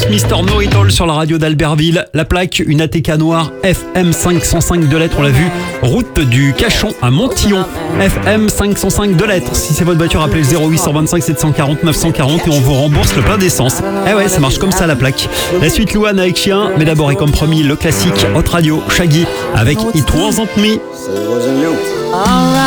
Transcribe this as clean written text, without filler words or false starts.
Mister No-It-All sur la radio d'Albertville. La plaque, une ATK noire FM 505 2 lettres, on l'a vu. Route du Cachon à Montillon. FM 505 2 lettres. Si c'est votre voiture, appelez le 0825 740 940 et on vous rembourse le plein d'essence. Eh ouais, ça marche comme ça la plaque. La suite Louane avec Chien, mais d'abord et comme promis, le classique Hot Radio, Shaggy avec It Wasn't Me.